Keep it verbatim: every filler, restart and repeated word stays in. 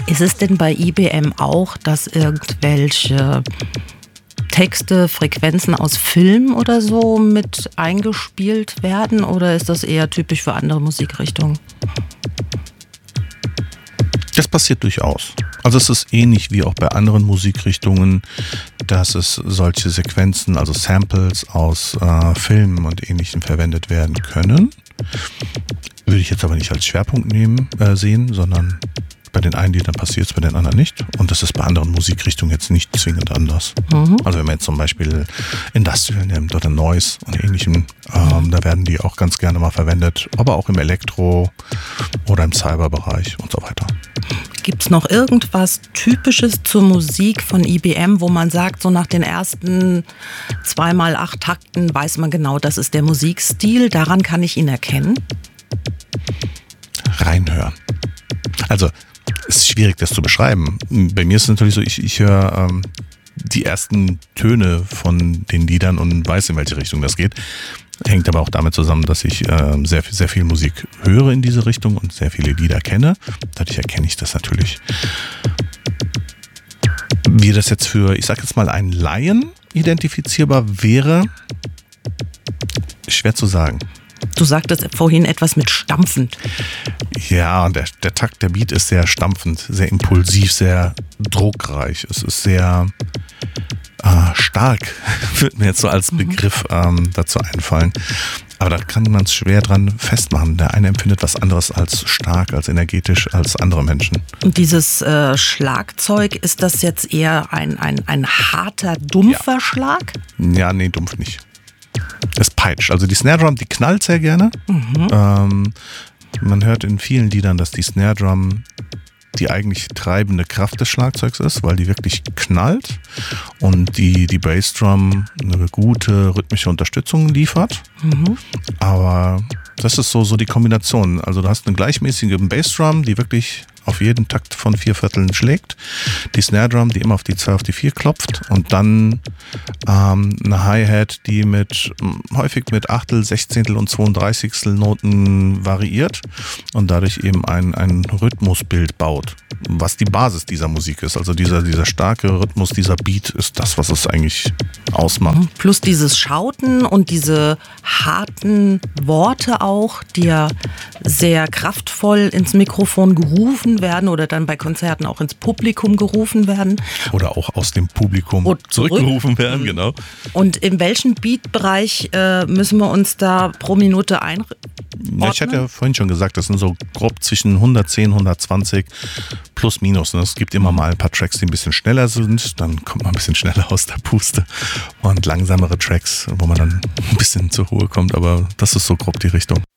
Ist es denn bei I B M auch, dass irgendwelche Texte, Frequenzen aus Film oder so mit eingespielt werden? Oder ist das eher typisch für andere Musikrichtungen? Das passiert durchaus. Also es ist ähnlich wie auch bei anderen Musikrichtungen, dass es solche Sequenzen, also Samples aus äh, Filmen und Ähnlichem verwendet werden können. Würde ich jetzt aber nicht als Schwerpunkt nehmen, äh, sehen, sondern bei den einen Liedern passiert es, bei den anderen nicht. Und das ist bei anderen Musikrichtungen jetzt nicht zwingend anders. Mhm. Also wenn man jetzt zum Beispiel Industrial nimmt oder Noise und Ähnlichem, ähm, da werden die auch ganz gerne mal verwendet, aber auch im Elektro- oder im Cyberbereich und so weiter. Gibt es noch irgendwas Typisches zur Musik von I B M, wo man sagt, so nach den ersten zweimal acht Takten weiß man genau, das ist der Musikstil, daran kann ich ihn erkennen? Reinhören. Also es ist schwierig, das zu beschreiben. Bei mir ist es natürlich so, ich, ich höre ähm, die ersten Töne von den Liedern und weiß, in welche Richtung das geht. Hängt aber auch damit zusammen, dass ich äh, sehr, sehr viel Musik höre in diese Richtung und sehr viele Lieder kenne. Dadurch erkenne ich das natürlich. Wie das jetzt für, ich sag jetzt mal, einen Laien identifizierbar wäre, schwer zu sagen. Du sagtest vorhin etwas mit stampfend. Ja, der, der Takt, der Beat ist sehr stampfend, sehr impulsiv, sehr druckreich. Es ist sehr äh, stark, wird mir jetzt so als Begriff ähm, dazu einfallen. Aber da kann man es schwer dran festmachen. Der eine empfindet was anderes als stark, als energetisch, als andere Menschen. Und dieses äh, Schlagzeug, ist das jetzt eher ein, ein, ein harter, dumpfer ja. Schlag? Ja, nee, dumpf nicht. Es peitscht. Also die Snare Drum, die knallt sehr gerne. Mhm. Ähm, man hört in vielen Liedern, dass die Snare Drum die eigentlich treibende Kraft des Schlagzeugs ist, weil die wirklich knallt und die, die Bassdrum eine gute rhythmische Unterstützung liefert. Mhm. Aber das ist so, so die Kombination. Also du hast eine gleichmäßige Bassdrum, die wirklich auf jeden Takt von vier Vierteln schlägt. Die Snare Drum, die immer auf die zwei, auf die vier klopft. Und dann ähm, eine Hi-Hat, die mit häufig mit Achtel, Sechzehntel und Zweiunddreißigstel Noten variiert und dadurch eben ein, ein Rhythmusbild baut, was die Basis dieser Musik ist. Also dieser, dieser starke Rhythmus, dieser Beat ist das, was es eigentlich ausmacht. Plus dieses Schauten und diese harten Worte auch, die ja sehr kraftvoll ins Mikrofon gerufen werden oder dann bei Konzerten auch ins Publikum gerufen werden. Oder auch aus dem Publikum und zurückgerufen werden, genau. Und in welchem Beat-Bereich äh, müssen wir uns da pro Minute einordnen? Ja, ich hatte ja vorhin schon gesagt, das sind so grob zwischen hundertzehn, hundertzwanzig plus minus. Es gibt immer mal ein paar Tracks, die ein bisschen schneller sind, dann kommt man ein bisschen schneller aus der Puste und langsamere Tracks, wo man dann ein bisschen zur Ruhe kommt, aber das ist so grob die Richtung.